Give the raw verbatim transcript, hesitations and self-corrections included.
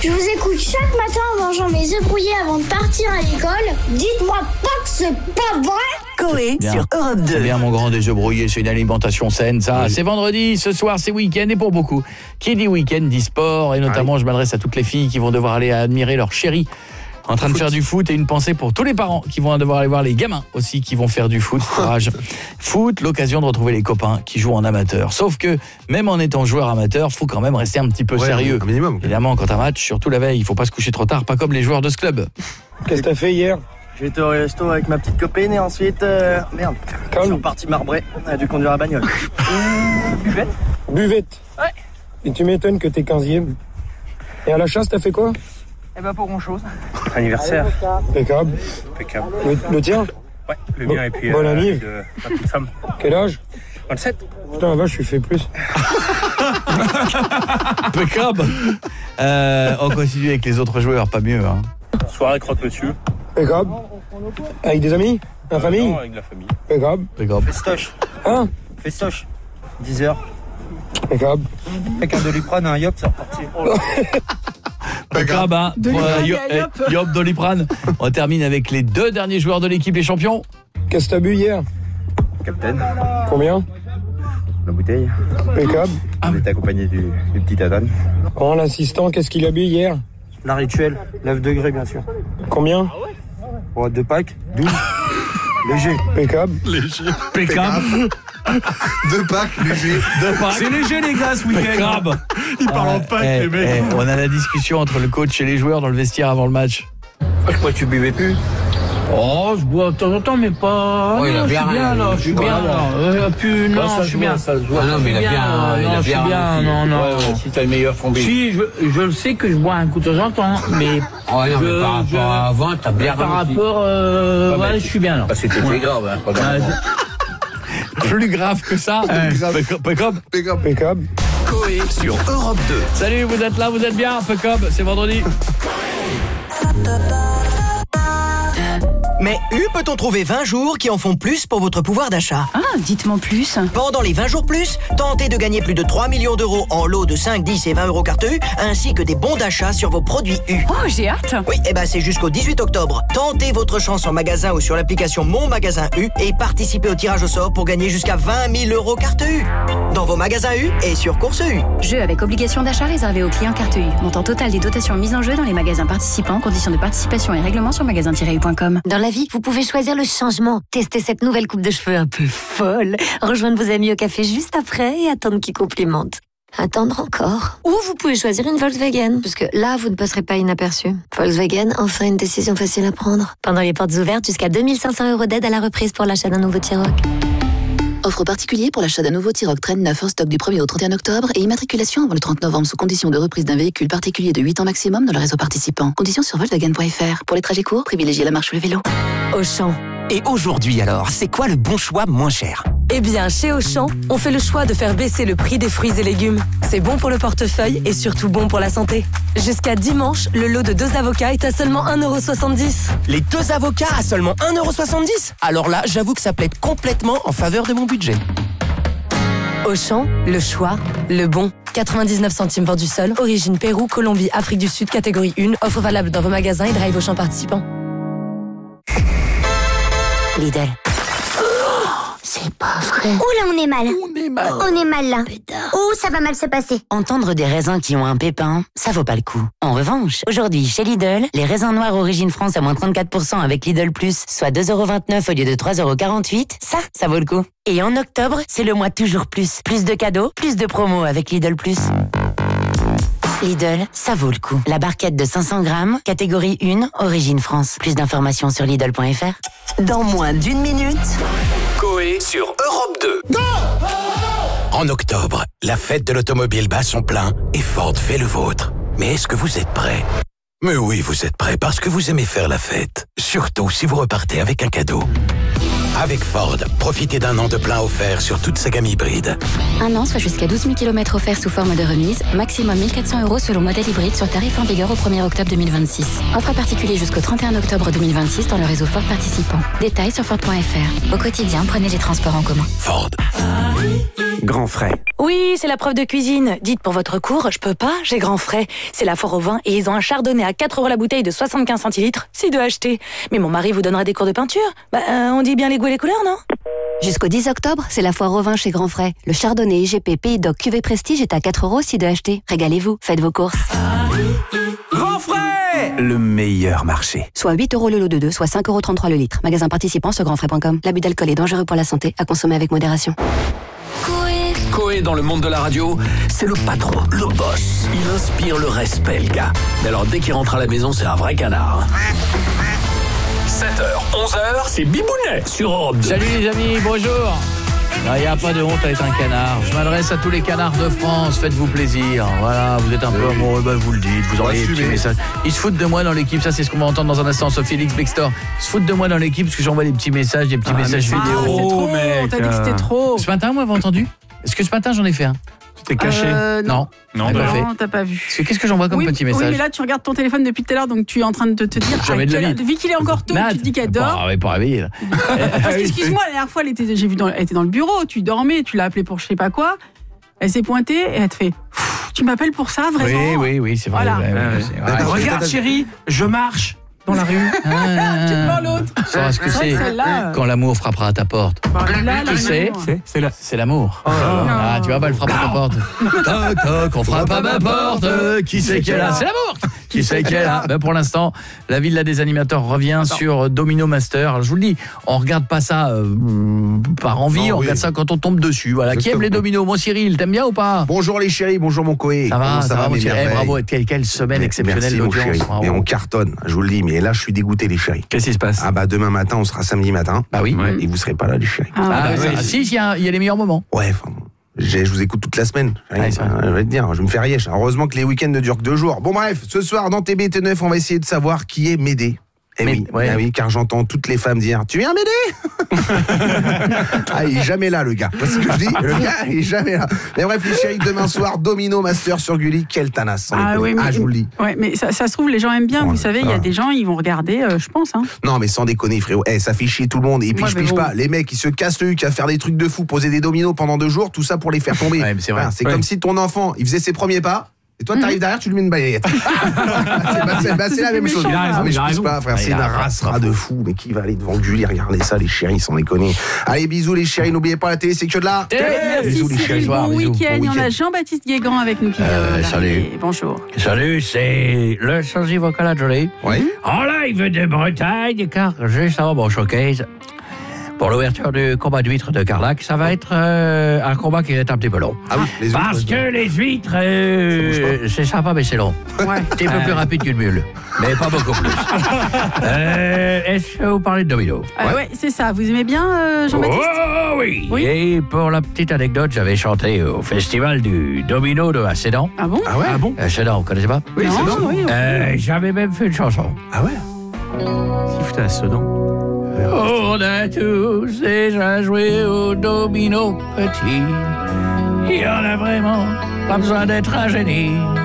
Je vous écoute chaque matin en mangeant mes œufs brouillés avant de partir à l'école. Dites-moi pas que c'est pas vrai. Coé sur Europe deux. C'est bien mon grand, des œufs brouillés, c'est une alimentation saine ça. Oui. C'est vendredi, ce soir c'est week-end et pour beaucoup, qui dit week-end dit sport et notamment oui. je m'adresse à toutes les filles qui vont devoir aller admirer leur chéri en train de faire du foot et une pensée pour tous les parents qui vont devoir aller voir les gamins aussi qui vont faire du foot. Courage. Foot, l'occasion de retrouver les copains qui jouent en amateur. Sauf que même en étant joueur amateur, faut quand même rester un petit peu ouais, sérieux. Un minimum. Évidemment, quand un match, surtout la veille, il faut pas se coucher trop tard, pas comme les joueurs de ce club. Qu'est-ce que t'as fait hier? J'ai été au resto avec ma petite copine et ensuite... Euh, merde, Calme. Je suis reparti marbrer, on a dû conduire la bagnole. Et... Buvette. Buvette? Ouais. Et tu m'étonnes que t'es quinzième. Et à la chasse, t'as fait quoi? Eh ben pas grand chose. Anniversaire. Impeccable. Impeccable. Le, le tien? Ouais, le mien et puis bonne euh, année. de ma petite femme. Quel âge? vingt-sept. Putain, la vache, je suis fait plus. Impeccable. euh, on continue avec les autres joueurs, pas mieux. Hein. Soirée croque-monsieur. Impeccable. Avec des amis? La euh, famille? Non, avec la famille. Impeccable. Impeccable. Festoche. Hein? Festoche. dix heures. Impeccable. Avec un Doliprane, un Yop, c'est reparti. Oh là. Impeccable, hein. euh, Yop, eh, Yop Doliprane. On termine avec les deux derniers joueurs de l'équipe, les champions. Qu'est-ce que t'as bu hier? Captain. Combien? La bouteille. Impeccable. Ah. On était accompagné du, du petit Adam. Quand l'assistant, qu'est-ce qu'il a bu hier? La rituelle, neuf degrés bien sûr. Combien? Oh, deux packs, douze. Léger. Impeccable. Léger. Impeccable. Deux packs, léger. Deux packs. C'est léger les gars ce week-end. Ils parlent en packs les mecs. Eh, on a la discussion entre le coach et les joueurs dans le vestiaire avant le match. Je crois que tu buvais plus. Oh, je bois de temps en temps, mais pas. Oh, il a non, bien, je suis bien là, je suis bien là. Euh, plus, non, je suis bien. Ah non, mais il a bien, il non, a je suis bien. bien, non, non. Ouais, ouais, si t'as le meilleur fond. Si, je, je le sais que je bois un coup de temps en temps, mais. Oh non, je, mais par rapport je, à avant, t'as bien. Par rapport, euh, ouais, je suis bien là. Bah, c'était ouais. grave, hein, pas grave. Plus grave que ça. Impeccable. Impeccable. Coé sur Europe deux. Salut, vous êtes là, vous êtes bien, impeccable, c'est vendredi. Mais U peut-on trouver vingt jours qui en font plus pour votre pouvoir d'achat? Ah, dites-moi plus. Pendant les vingt jours plus, tentez de gagner plus de trois millions d'euros en lots de cinq, dix et vingt euros carte U, ainsi que des bons d'achat sur vos produits U. Oh, j'ai hâte. Oui, et ben c'est jusqu'au dix-huit octobre. Tentez votre chance en magasin ou sur l'application Mon Magasin U et participez au tirage au sort pour gagner jusqu'à vingt mille euros carte U. Dans vos magasins U et sur Course U. Jeu avec obligation d'achat réservé aux clients carte U. Montant total des dotations mises en jeu dans les magasins participants. Conditions de participation et règlements sur magasin tiret u point com. Dans la vie, vous pouvez choisir le changement. Testez cette nouvelle coupe de cheveux un peu folle. Rejoindre vos amis au café juste après et attendre qu'ils complimentent. Attendre encore. Ou vous pouvez choisir une Volkswagen, parce que là, vous ne passerez pas inaperçu. Volkswagen, enfin une décision facile à prendre. Pendant les portes ouvertes, jusqu'à deux mille cinq cents euros d'aide à la reprise pour l'achat d'un nouveau T-Roc. Offre particulier pour l'achat d'un nouveau T-Roc Traîne neuf en stock du premier au trente et un octobre et immatriculation avant le trente novembre sous condition de reprise d'un véhicule particulier de huit ans maximum dans le réseau participant. Conditions sur Volkswagen point f r. Pour les trajets courts, privilégiez la marche ou le vélo. Auchan. Et aujourd'hui alors, c'est quoi le bon choix moins cher? Eh bien, chez Auchan, on fait le choix de faire baisser le prix des fruits et légumes. C'est bon pour le portefeuille et surtout bon pour la santé. Jusqu'à dimanche, le lot de deux avocats est à seulement un euro soixante-dix. Les deux avocats à seulement un euro soixante-dix? Alors là, j'avoue que ça plaide complètement en faveur de mon budget. Auchan, le choix, le bon. quatre-vingt-dix-neuf centimes vendu seul. Origine Pérou, Colombie, Afrique du Sud, catégorie un. Offre valable dans vos magasins et drive Auchan participants. Lidl. Oh, c'est pas vrai. Oula, on est mal. On est mal. On est mal là. Oh, ça va mal se passer. Entendre des raisins qui ont un pépin, ça vaut pas le coup. En revanche, aujourd'hui, chez Lidl, les raisins noirs Origine France à moins trente-quatre pour cent avec Lidl Plus, soit deux euros vingt-neuf au lieu de trois euros quarante-huit, ça, ça vaut le coup. Et en octobre, c'est le mois toujours plus. Plus de cadeaux, plus de promos avec Lidl Plus. Lidl, ça vaut le coup. La barquette de cinq cents grammes, catégorie un, Origine France. Plus d'informations sur Lidl point f r. Dans moins d'une minute, Coé sur Europe deux. Go! En octobre, la fête de l'automobile bat son plein et Ford fait le vôtre. Mais est-ce que vous êtes prêts? Mais oui, vous êtes prêts parce que vous aimez faire la fête. Surtout si vous repartez avec un cadeau. Avec Ford, profitez d'un an de plein offert sur toute sa gamme hybride. Un an, soit jusqu'à douze mille kilomètres offerts sous forme de remise, maximum mille quatre cents euros selon modèle hybride sur tarif en vigueur au premier octobre deux mille vingt-six. Offre particulier jusqu'au trente et un octobre deux mille vingt-six dans le réseau Ford participant. Détails sur Ford point f r. Au quotidien, prenez les transports en commun. Ford. Grand Frais. Oui, c'est la preuve de cuisine. Dites pour votre cours, je peux pas, j'ai Grand Frais. C'est la foire au vin et ils ont un chardonnay à quatre euros la bouteille de soixante-quinze centilitres, si de acheter. Mais mon mari vous donnera des cours de peinture. Bah, euh, on dit bien les goûts et les couleurs, non? Jusqu'au dix octobre, c'est la foire au vin chez Grand Frais. Le chardonnay I G P Pays d'Oc Cuvée Prestige est à quatre euros si de acheter. Régalez-vous, faites vos courses. Grand Frais, le meilleur marché. Soit huit euros le lot de deux, soit cinq euros trente-trois le litre. Magasin participant sur grandfrais point com. L'abus d'alcool est dangereux pour la santé, à consommer avec modération. Coé dans le monde de la radio, c'est le patron, le boss. Il inspire le respect, le gars. Mais alors, dès qu'il rentre à la maison, c'est un vrai canard. sept heures, onze heures, c'est Bibounet sur Europe deux. Salut les amis, bonjour. Il n'y a pas de honte à être un canard. Je m'adresse à tous les canards de France. Faites-vous plaisir. Voilà, vous êtes un peu amoureux, ben vous le dites. Vous envoyez des petits messages. Ils se foutent de moi dans l'équipe. Ça, c'est ce qu'on va entendre dans un instant. Sophie Félix Bextor. Ils se foutent de moi dans l'équipe parce que j'envoie des petits messages, des petits ah, messages vidéo. Ah, c'est trop, mec. T'as dit que c'était trop. Ce matin, moi, vous avez entendu? Est-ce que ce matin, j'en ai fait un? T'es caché euh, Non. Non, non, non t'as pas vu. Parce que qu'est-ce que j'envoie comme oui, petit message? Oui, mais là, tu regardes ton téléphone depuis tout à l'heure, donc tu es en train de te, te dire. Jamais de la vie. Vu qu'il est encore tôt, Nat. tu te dis qu'elle dort. Ah, ouais, pour réveiller. Là. Parce qu'excuse-moi, la dernière fois, elle était, j'ai vu dans, elle était dans le bureau, tu dormais, tu l'as appelée pour je sais pas quoi. Elle s'est pointée et elle te fait. Tu m'appelles pour ça, vraiment? Oui, oui, oui, c'est vrai. Voilà. vrai, ouais, oui, ouais. vrai. Regarde, chérie, je marche dans la rue. Tu te vois l'autre. Tu sauras ce que c'est quand l'amour frappera à ta porte. Tu sais, c'est l'amour. Ah, tu vois, bah, elle frappe à ta porte. Toc, toc, on frappe à ma porte. Qui c'est qui est là? C'est l'amour. Qui c'est qui est là? Ben pour l'instant, la Villa des animateurs revient Attends. sur Domino Master. Alors, je vous le dis, on regarde pas ça euh, par envie, non, on oui. regarde ça quand on tombe dessus. Voilà. Qui aime les dominos? Mon Cyril, t'aimes bien ou pas? Bonjour les chéris, bonjour mon Coé. Ça va, ça, ça va, mon Cyril. Eh, bravo, quelle, quelle semaine mais, exceptionnelle d'audience. Et on cartonne, je vous le dis, mais là je suis dégoûté les chéris. Qu'est-ce qui se passe? Ah bah demain matin, on sera samedi matin. Bah oui. Ouais. Et vous serez pas là les chéris. Ah, ah, bah, oui. Si, il y, y a les meilleurs moments. Ouais, enfin. Je vous écoute toute la semaine. Ouais, ça, je vais te dire, je me fais riche. Heureusement que les week-ends ne durent que deux jours. Bon bref, ce soir dans T B T neuf, on va essayer de savoir qui est Médée. Eh oui, ouais. ah oui, car j'entends toutes les femmes dire « Tu viens m'aider ?» Ah, il est jamais là, le gars. C'est ce que je dis, le gars, il est jamais là. Mais bref, les chéris, demain soir, Domino Master sur Gulli, quel tanas. Ah oui, mais, ah, je vous le dis. Ouais, mais ça, ça se trouve, les gens aiment bien, ouais, vous savez, il y a des gens, ils vont regarder, euh, je pense. Hein. Non, mais sans déconner, frérot. Eh, ça fait chier tout le monde. Et puis, ouais, je pige bon. pas. Les mecs, ils se cassent le huc à faire des trucs de fou, poser des dominos pendant deux jours, tout ça pour les faire tomber. Ouais, c'est vrai. Enfin, c'est ouais. comme si ton enfant, il faisait ses premiers pas. Et toi, t'arrives derrière, tu lui mets une balayette. c'est bah, la même chose. Mais je pousse pas, frère. C'est une racera de fou. Mais qui va aller devant Gulli? Regardez ça, les chéris, sans déconner. Allez, bisous, les chéris. N'oubliez pas la télé, c'est que de là. Bisous, les chéris. Bon week-end. On a Jean-Baptiste Guégan avec nous qui vient. Salut. Bonjour. Salut, c'est le sosie vocal à Jolie. Oui. En live de Bretagne, car juste avant mon showcase. Pour l'ouverture du combat d'huîtres de Carlac, ça va être euh, un combat qui est un petit peu long. Ah oui, les huîtres, Parce que les huîtres, euh, c'est sympa, mais c'est long. Ouais. C'est un peu plus rapide qu'une mule, mais pas beaucoup plus. euh, Est-ce que vous parlez de domino? euh, Ouais, ouais c'est ça. Vous aimez bien, euh, Jean-Baptiste? Oh oui. oui Et pour la petite anecdote, j'avais chanté au festival du domino de Sedan. Ah bon? Ah ouais ah bon euh, Sedan, vous connaissez pas? Oui, Sedan. Oui, oui. euh, j'avais même fait une chanson. Ah ouais? Si foutait à Sedan. On a tous déjà joué au domino petit. Il y en a vraiment pas besoin d'être un génie.